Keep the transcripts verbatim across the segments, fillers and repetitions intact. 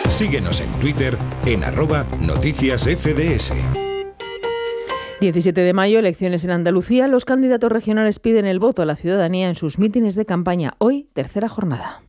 Síguenos en Twitter en arroba noticias F D S. diecisiete de mayo, elecciones en Andalucía. Los candidatos regionales piden el voto a la ciudadanía en sus mítines de campaña. Hoy, tercera jornada.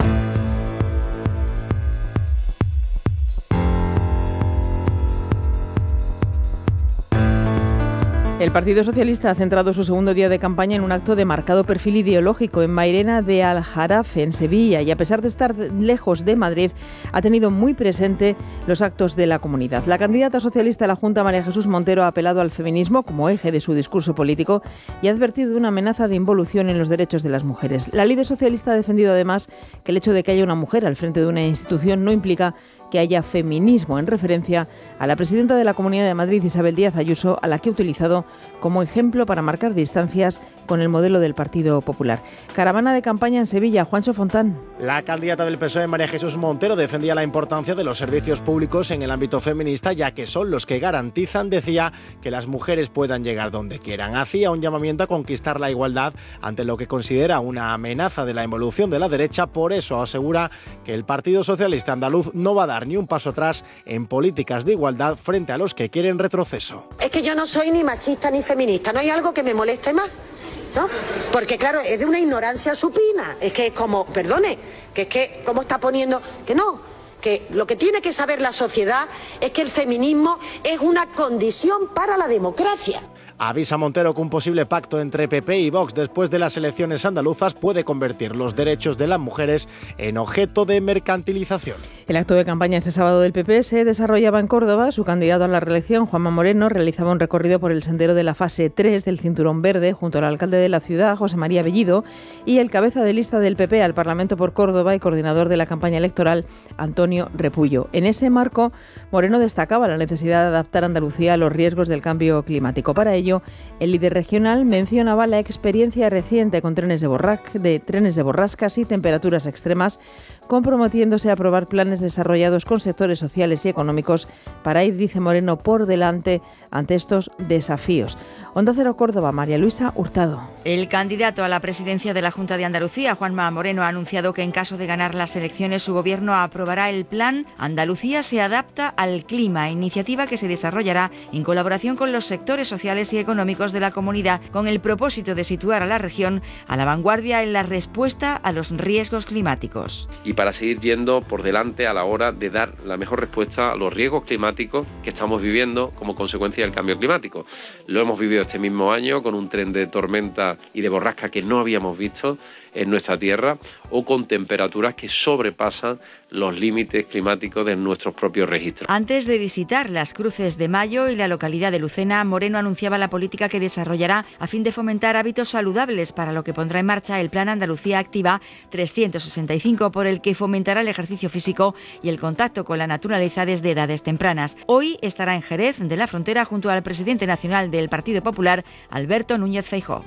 El Partido Socialista ha centrado su segundo día de campaña en un acto de marcado perfil ideológico en Mairena de Aljarafe, en Sevilla, y a pesar de estar lejos de Madrid, ha tenido muy presente los actos de la comunidad. La candidata socialista a la Junta, María Jesús Montero, ha apelado al feminismo como eje de su discurso político y ha advertido de una amenaza de involución en los derechos de las mujeres. La líder socialista ha defendido además que el hecho de que haya una mujer al frente de una institución no implica que haya feminismo, en referencia a la presidenta de la Comunidad de Madrid, Isabel Díaz Ayuso, a la que ha utilizado como ejemplo para marcar distancias con el modelo del Partido Popular. Caravana de campaña en Sevilla, Juancho Fontán. La candidata del P S O E, María Jesús Montero, defendía la importancia de los servicios públicos en el ámbito feminista, ya que son los que garantizan, decía, que las mujeres puedan llegar donde quieran. Hacía un llamamiento a conquistar la igualdad ante lo que considera una amenaza de la involución de la derecha. Por eso asegura que el Partido Socialista Andaluz no va a dar ni un paso atrás en políticas de igualdad frente a los que quieren retroceso. Es que yo no soy ni machista ni feminista, no hay algo que me moleste más, ¿no? Porque claro, es de una ignorancia supina, es que es como, perdone, que es que, ¿cómo está poniendo? Que no, que lo que tiene que saber la sociedad es que el feminismo es una condición para la democracia. Avisa Montero que un posible pacto entre P P y Vox después de las elecciones andaluzas puede convertir los derechos de las mujeres en objeto de mercantilización. El acto de campaña este sábado del P P se desarrollaba en Córdoba. Su candidato a la reelección, Juanma Moreno, realizaba un recorrido por el sendero de la fase tres del Cinturón Verde junto al alcalde de la ciudad, José María Bellido, y el cabeza de lista del P P al Parlamento por Córdoba y coordinador de la campaña electoral, Antonio Repullo. En ese marco, Moreno destacaba la necesidad de adaptar Andalucía a los riesgos del cambio climático. Para ello, el líder regional mencionaba la experiencia reciente con trenes de, borrac, de trenes de borrascas y temperaturas extremas, comprometiéndose a aprobar planes desarrollados con sectores sociales y económicos para ir, dice Moreno, por delante ante estos desafíos. Onda Cero Córdoba, María Luisa Hurtado. El candidato a la presidencia de la Junta de Andalucía, Juanma Moreno, ha anunciado que en caso de ganar las elecciones su gobierno aprobará el plan Andalucía se adapta al clima, iniciativa que se desarrollará en colaboración con los sectores sociales y económicos de la comunidad, con el propósito de situar a la región a la vanguardia en la respuesta a los riesgos climáticos. Y para seguir yendo por delante a la hora de dar la mejor respuesta a los riesgos climáticos que estamos viviendo como consecuencia del cambio climático. Lo hemos vivido este mismo año con un tren de tormenta y de borrasca que no habíamos visto en nuestra tierra, o con temperaturas que sobrepasan los límites climáticos de nuestros propios registros. Antes de visitar las Cruces de Mayo y la localidad de Lucena, Moreno anunciaba la política que desarrollará a fin de fomentar hábitos saludables, para lo que pondrá en marcha el Plan Andalucía Activa trescientos sesenta y cinco, por el que fomentará el ejercicio físico y el contacto con la naturaleza desde edades tempranas. Hoy estará en Jerez de la Frontera junto al presidente nacional del Partido Popular, Alberto Núñez Feijóo.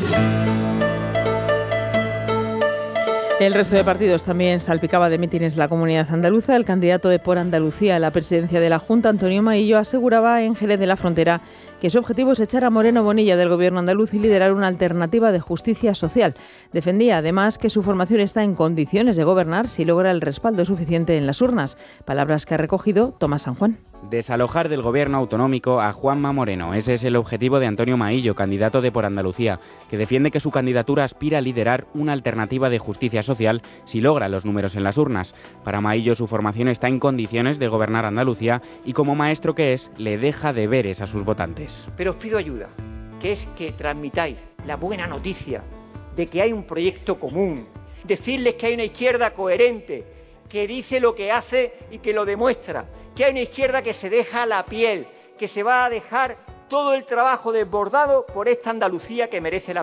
El resto de partidos también salpicaba de mítines la comunidad andaluza. El candidato de Por Andalucía a la presidencia de la Junta, Antonio Maillo, aseguraba en Jerez de la Frontera que su objetivo es echar a Moreno Bonilla del gobierno andaluz y liderar una alternativa de justicia social. Defendía además que su formación está en condiciones de gobernar si logra el respaldo suficiente en las urnas. Palabras que ha recogido Tomás San Juan. Desalojar del gobierno autonómico a Juanma Moreno. Ese es el objetivo de Antonio Maillo, candidato de Por Andalucía, que defiende que su candidatura aspira a liderar una alternativa de justicia social si logra los números en las urnas. Para Maillo, su formación está en condiciones de gobernar Andalucía y, como maestro que es, le deja deberes a sus votantes. Pero os pido ayuda, que es que transmitáis la buena noticia de que hay un proyecto común, decirles que hay una izquierda coherente, que dice lo que hace y que lo demuestra, que hay una izquierda que se deja la piel, que se va a dejar todo el trabajo desbordado por esta Andalucía que merece la